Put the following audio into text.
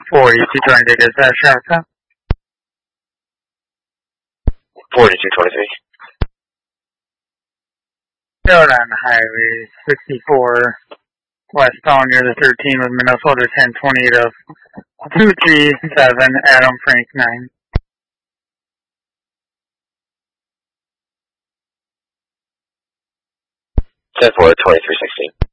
4220, is that Shasta? 4223. Out on Highway 64 westbound near the 13 with Minnesota 1020 to 237 Adam Frank 9. 10-4, 2316.